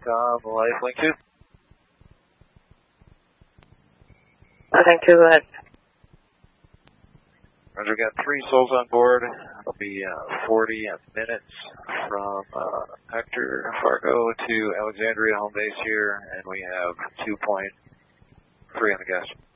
TACOM, Lifelink 2. Lifelink 2, go ahead. Roger, we got 3 souls on board. It'll be 40 minutes from Hector, Fargo to Alexandria home base here, and we have 2.3 on the gas.